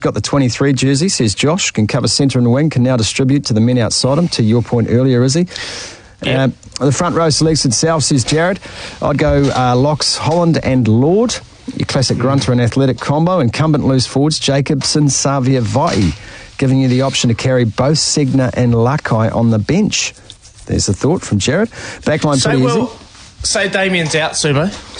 Got the 23 jersey, says Josh. Can cover centre and wing. Can now distribute to the men outside him. To your point earlier, Izzy. Yep. The front row selects itself, says Jared. I'd go locks Holland and Lord. Your classic grunter and athletic combo. Incumbent loose forwards, Jacobson, Savia, Vai. Giving you the option to carry both Segner and Lakai on the bench. There's a thought from Jared. Backline pretty easy. Say Damien's out, Sumo.